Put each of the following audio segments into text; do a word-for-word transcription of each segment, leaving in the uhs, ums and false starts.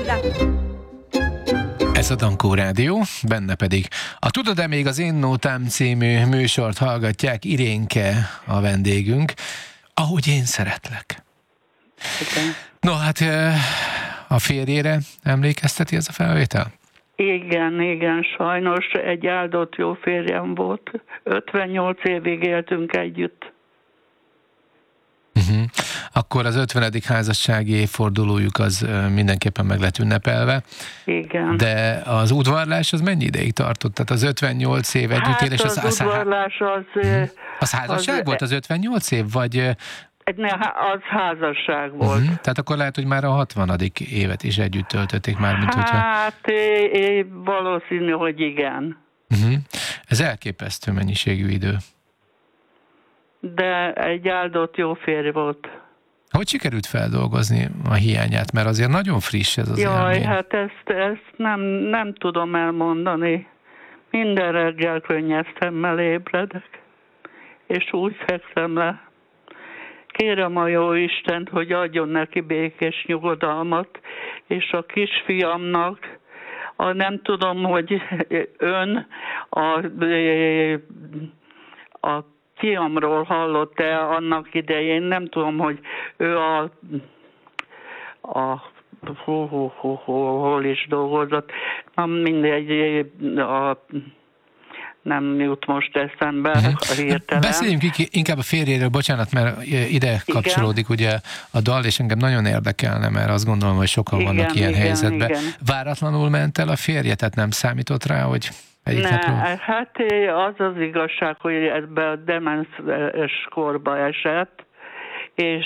Ez a Dankó Rádió, benne pedig a Tudod-e még az Én Nótám című műsort hallgatják, Irénke a vendégünk, Ahogy én szeretlek. Igen. No, hát a férjére emlékezteti ez a felvétel? Igen, igen, sajnos egy áldott jó férjem volt. ötvennyolc évig éltünk együtt. Uh-huh. Akkor az ötvenedik házassági évfordulójuk az mindenképpen meg lett ünnepelve. Igen. De az udvarlás az mennyi ideig tartott? Tehát az ötvennyolc év együttélés... Hát az, az udvarlás az... Uh-huh. Az házasság az, volt az ötvennyolc év, vagy... Ne, az házasság volt. Uh-huh. Tehát akkor lehet, hogy már a hatvanadik évet is együtt töltötték már, mint hogyha... Hát é, é, valószínű, hogy igen. Uh-huh. Ez elképesztő mennyiségű idő. De egy áldott jó férj volt. Hogy sikerült feldolgozni a hiányát? Mert azért nagyon friss ez az Jaj, élmény. hát ezt, ezt nem, nem tudom elmondani. Minden reggel könnyes szemmel ébredek, és úgy fekszem le. Kérem a jó Istent, hogy adjon neki békés nyugodalmat, és a kisfiamnak, a, nem tudom, hogy ön a, a fiamról hallott-e annak idején, nem tudom, hogy ő a, a hú, hú, hú, hú, hol is dolgozott, na mindegy, a, nem jut most eszembe uh-huh. a hirtelen. Beszéljünk inkább a férjéről, bocsánat, mert ide kapcsolódik ugye a dal, és engem nagyon érdekelne, mert azt gondolom, hogy sokan igen, vannak ilyen igen, helyzetben. Igen. Váratlanul ment el a férje, tehát nem számított rá, hogy egyik ne, napról? Hát az az igazság, hogy ebbe a demences korba esett, és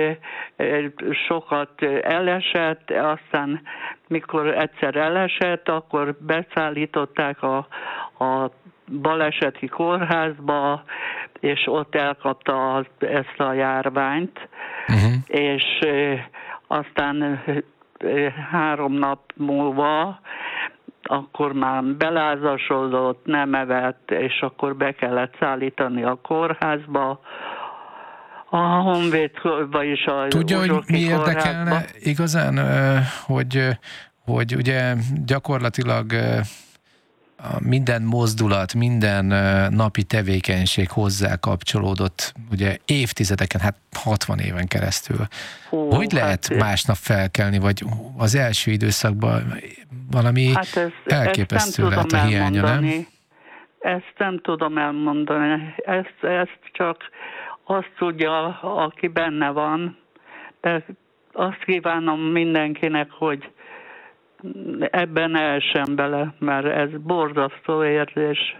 sokat elesett, aztán mikor egyszer elesett, akkor beszállították a, a baleseti kórházba, és ott elkapta az, ezt a járványt, uh-huh. és aztán három nap múlva akkor már belázasodott, nem evett, és akkor be kellett szállítani a kórházba, a Honvédba is a Tudja, hogy mi érdekelne kórházba. igazán, hogy, hogy ugye gyakorlatilag minden mozdulat, minden napi tevékenység hozzá kapcsolódott, ugye évtizedeken, hát hatvan éven keresztül. Hú, hogy lehet hát másnap felkelni, vagy az első időszakban valami hát ez, elképesztő lehet a hiánya, nem? Ezt nem tudom elmondani. Ezt, ezt csak azt tudja, aki benne van. De azt kívánom mindenkinek, hogy ebben ne essen bele, mert ez borzasztó érzés.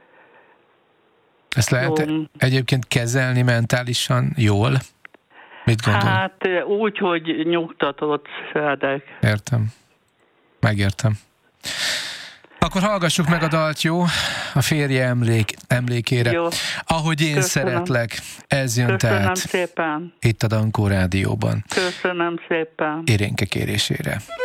Ezt lehet jó. Egyébként kezelni mentálisan jól? Mit gondol? Hát úgy, hogy nyugtatott szedek. Értem. Megértem. Akkor hallgassuk meg a dalt, jó? A férje emlék, emlékére. Jó. Ahogy én Köszönöm. Szeretlek. Ez jön Köszönöm tehát szépen. Itt a Dankó Rádióban. Köszönöm szépen. Irénke kérésére.